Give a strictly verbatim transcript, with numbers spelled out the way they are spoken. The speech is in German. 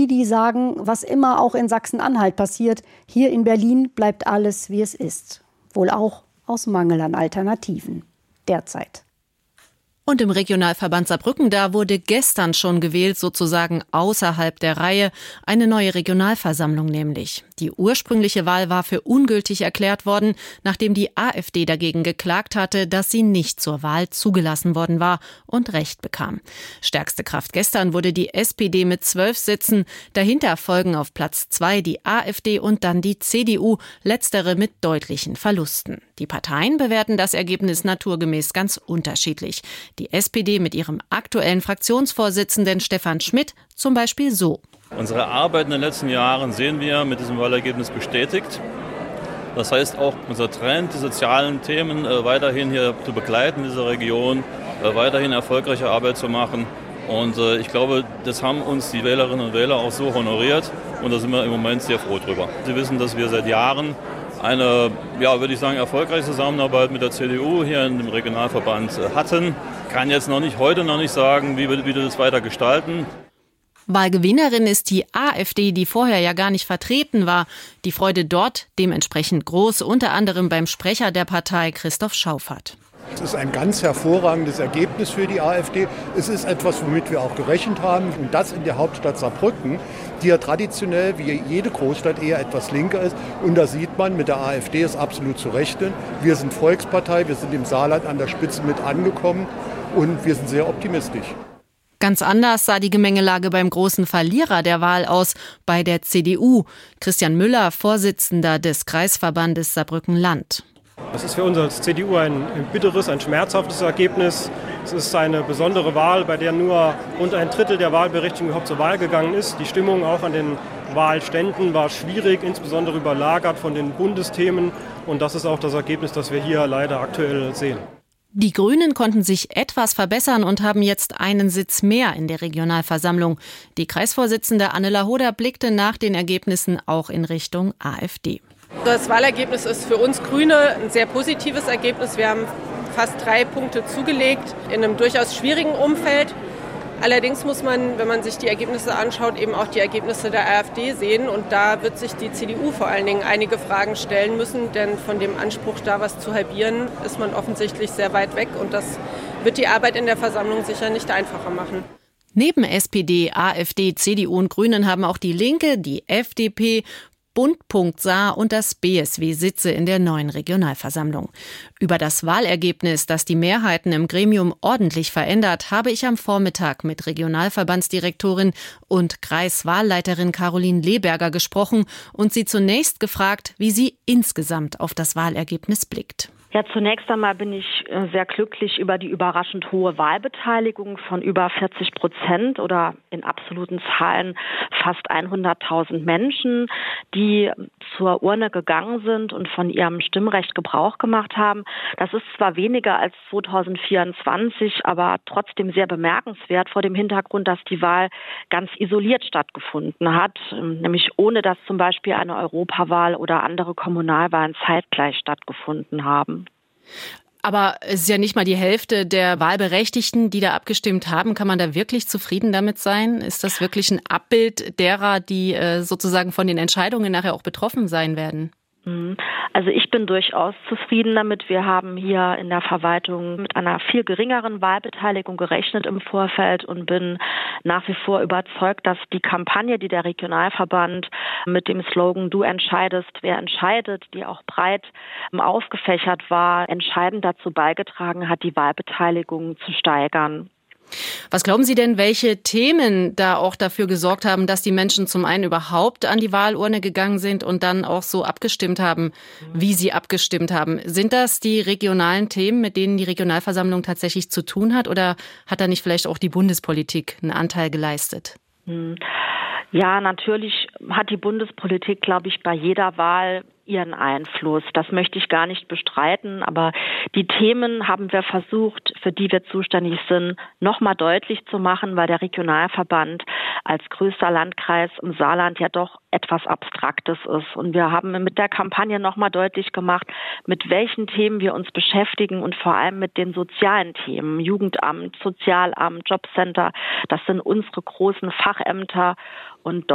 die, die sagen, was immer auch in Sachsen-Anhalt passiert, hier in Berlin bleibt alles, wie es ist. Wohl auch aus Mangel an Alternativen. Derzeit. Und im Regionalverband Saarbrücken, da wurde gestern schon gewählt, sozusagen außerhalb der Reihe, eine neue Regionalversammlung nämlich. Die ursprüngliche Wahl war für ungültig erklärt worden, nachdem die AfD dagegen geklagt hatte, dass sie nicht zur Wahl zugelassen worden war und Recht bekam. Stärkste Kraft gestern wurde die S P D mit zwölf Sitzen. Dahinter folgen auf Platz zwei die AfD und dann die C D U, letztere mit deutlichen Verlusten. Die Parteien bewerten das Ergebnis naturgemäß ganz unterschiedlich. Die S P D mit ihrem aktuellen Fraktionsvorsitzenden Stefan Schmidt zum Beispiel so. Unsere Arbeit in den letzten Jahren sehen wir mit diesem Wahlergebnis bestätigt. Das heißt auch unser Trend, die sozialen Themen äh, weiterhin hier zu begleiten in dieser Region, äh, weiterhin erfolgreiche Arbeit zu machen. Und äh, ich glaube, das haben uns die Wählerinnen und Wähler auch so honoriert und da sind wir im Moment sehr froh drüber. Sie wissen, dass wir seit Jahren eine, ja, würde ich sagen, erfolgreiche Zusammenarbeit mit der C D U hier in dem Regionalverband hatten. Ich kann jetzt noch nicht, heute noch nicht sagen, wie wir, wie wir das weiter gestalten. Wahlgewinnerin ist die AfD, die vorher ja gar nicht vertreten war. Die Freude dort dementsprechend groß, unter anderem beim Sprecher der Partei Christoph Schauffert. Es ist ein ganz hervorragendes Ergebnis für die AfD. Es ist etwas, womit wir auch gerechnet haben. Und das in der Hauptstadt Saarbrücken, die ja traditionell wie jede Großstadt eher etwas linker ist. Und da sieht man, mit der AfD ist absolut zu rechnen. Wir sind Volkspartei, wir sind im Saarland an der Spitze mit angekommen und wir sind sehr optimistisch. Ganz anders sah die Gemengelage beim großen Verlierer der Wahl aus, bei der C D U. Christian Müller, Vorsitzender des Kreisverbandes Saarbrücken-Land. Das ist für uns als C D U ein bitteres, ein schmerzhaftes Ergebnis. Es ist eine besondere Wahl, bei der nur rund ein Drittel der Wahlberechtigten überhaupt zur Wahl gegangen ist. Die Stimmung auch an den Wahlständen war schwierig, insbesondere überlagert von den Bundesthemen. Und das ist auch das Ergebnis, das wir hier leider aktuell sehen. Die Grünen konnten sich etwas verbessern und haben jetzt einen Sitz mehr in der Regionalversammlung. Die Kreisvorsitzende Anne Lahoda blickte nach den Ergebnissen auch in Richtung AfD. Das Wahlergebnis ist für uns Grüne ein sehr positives Ergebnis. Wir haben fast drei Punkte zugelegt in einem durchaus schwierigen Umfeld. Allerdings muss man, wenn man sich die Ergebnisse anschaut, eben auch die Ergebnisse der AfD sehen. Und da wird sich die C D U vor allen Dingen einige Fragen stellen müssen. Denn von dem Anspruch, da was zu halbieren, ist man offensichtlich sehr weit weg. Und das wird die Arbeit in der Versammlung sicher nicht einfacher machen. Neben S P D, AfD, C D U und Grünen haben auch die Linke, die F D P, Bund. Saar und das B S W Sitze in der neuen Regionalversammlung. Über das Wahlergebnis, das die Mehrheiten im Gremium ordentlich verändert, habe ich am Vormittag mit Regionalverbandsdirektorin und Kreiswahlleiterin Caroline Leberger gesprochen und sie zunächst gefragt, wie sie insgesamt auf das Wahlergebnis blickt. Ja, zunächst einmal bin ich sehr glücklich über die überraschend hohe Wahlbeteiligung von über vierzig Prozent oder in absoluten Zahlen fast hunderttausend Menschen, die zur Urne gegangen sind und von ihrem Stimmrecht Gebrauch gemacht haben. Das ist zwar weniger als zweitausendvierundzwanzig, aber trotzdem sehr bemerkenswert vor dem Hintergrund, dass die Wahl ganz isoliert stattgefunden hat, nämlich ohne dass zum Beispiel eine Europawahl oder andere Kommunalwahlen zeitgleich stattgefunden haben. Aber es ist ja nicht mal die Hälfte der Wahlberechtigten, die da abgestimmt haben. Kann man da wirklich zufrieden damit sein? Ist das wirklich ein Abbild derer, die äh, sozusagen von den Entscheidungen nachher auch betroffen sein werden? Also ich bin durchaus zufrieden damit. Wir haben hier in der Verwaltung mit einer viel geringeren Wahlbeteiligung gerechnet im Vorfeld und bin nach wie vor überzeugt, dass die Kampagne, die der Regionalverband mit dem Slogan "Du entscheidest, wer entscheidet", die auch breit aufgefächert war, entscheidend dazu beigetragen hat, die Wahlbeteiligung zu steigern. Was glauben Sie denn, welche Themen da auch dafür gesorgt haben, dass die Menschen zum einen überhaupt an die Wahlurne gegangen sind und dann auch so abgestimmt haben, wie sie abgestimmt haben? Sind das die regionalen Themen, mit denen die Regionalversammlung tatsächlich zu tun hat, oder hat da nicht vielleicht auch die Bundespolitik einen Anteil geleistet? Ja, natürlich hat die Bundespolitik, glaube ich, bei jeder Wahl ihren Einfluss. Das möchte ich gar nicht bestreiten, aber die Themen haben wir versucht, für die wir zuständig sind, nochmal deutlich zu machen, weil der Regionalverband als größter Landkreis im Saarland ja doch etwas Abstraktes ist. Und wir haben mit der Kampagne nochmal deutlich gemacht, mit welchen Themen wir uns beschäftigen und vor allem mit den sozialen Themen. Jugendamt, Sozialamt, Jobcenter, das sind unsere großen Fachämter und